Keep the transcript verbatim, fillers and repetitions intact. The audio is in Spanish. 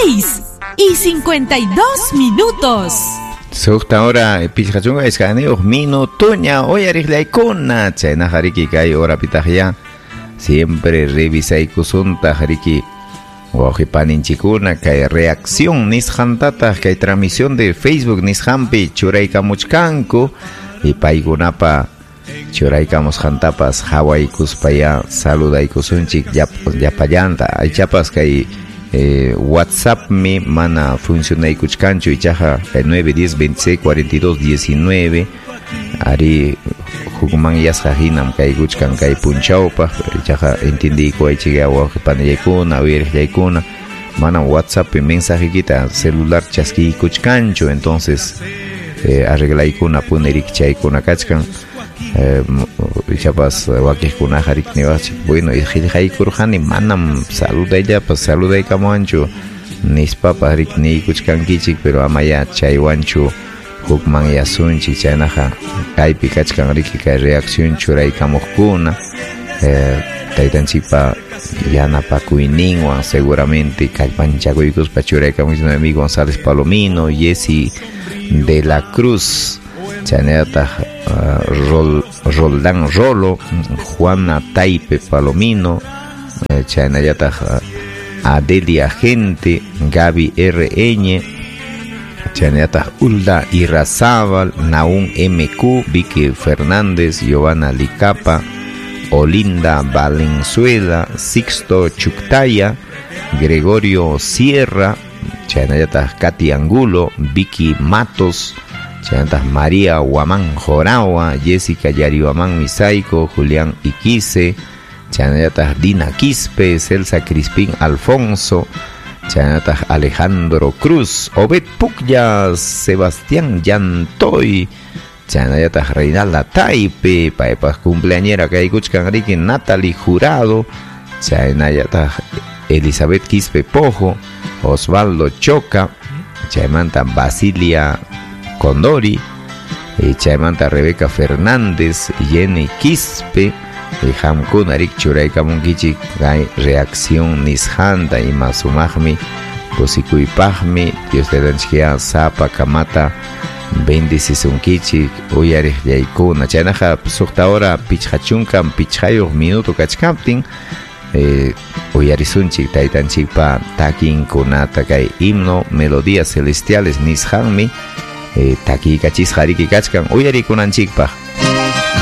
seis y cincuenta y dos minutos. Sukta hora pichachunga escaneo minutoña oyariklaykuna chayna hariki kay hora pitaqya siempre revisaykusunta hariki wajipaninchikuna kay reacción nisqantata kay transmisión de Facebook nisqanpi churaykamuchkanku y paykunapa churaykamusqantapas hawaykuspaya saludaykusunchik yapallanta aychapas kay Eh, WhatsApp mi mana funcionay kuchkanchu ichaja nueve diez veintiséis cuarenta y dos diecinueve ari hukman yasqa hinam kay kuchkan kay punchawpa ichaja entendí ko aychiga wajipanyaykuna uyariqllaykuna mana WhatsApp mensaje kita celular chaski kuchkanchu entonces eh, arreglaykuna punerichaykuna kachkan eh, chapas wakijkuna harikniwach bueno hillqaykurqani manam saludayllapas saludaykamuanchu nispapa harikniykuchkankichik pero amaya chaywanchu hukman yasunchik chaynaqa kaypi kachkan riki kay reacción churaykamuqkuna eh, taytanchikpa yanapakuyninwan seguramente kallpanchakuykuspa churaykamuchik amigo González Palomino Yesi de la Cruz Chaneta uh, Rol, Roldán Rolo, Juana Taipe Palomino, eh, Chanayata uh, Adelia Gente, Gaby R Ñ, Chanayata Ulda Irrazábal, Naún M Q, Vicky Fernández, Giovanna Licapa, Olinda Valenzuela, Sixto Chuctaya, Gregorio Sierra, Chanayata Katy Angulo, Vicky Matos, Chantas María Huamán Jorawa, Jessica Yarihuamán Misaico, Julián Iquice, Chanatas Dina Quispe, Celsa Crispín Alfonso, Chanatas Alejandro Cruz, Obed Pucya, Sebastián Yantoy, Chanatas Reinalda Taipe, Paepas cumpleañera que hay Cuchcanrique, Natalie Jurado, Chanatas Elizabeth Quispe Pojo, Osvaldo Choca, Chaimanta Basilia Condori, eh, Chaimanta Rebeca Fernández, Jenny Quispe, eh, Hamkun Arik Churaykamunkichik, Gay Reacción Nishanta y Masumahmi, Posikuipahmi, Dios te danchkia, Zapa, Kamata, Bendecisunkichik, Uyarih Yaikuna, Chaynaja, Sukta hora, Pichachunkan, Pichayos Minuto Kachkaptin, eh, Uyarisunchik, Taitanchikpa, Takin Kunata, Kay Himno, Melodías Celestiales, Nishanmi, Eh, taki kachis hariki kachkan uyarikunanchikpaq